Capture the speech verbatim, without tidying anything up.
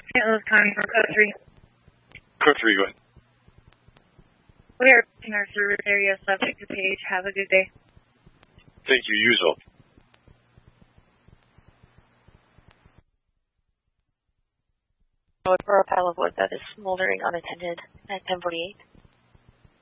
Saint Louis County for code three. Code three, go ahead. We are in our service area subject to page. Have a good day. Thank you. You as well. For a pile of wood that is smoldering unattended at ten forty-eight.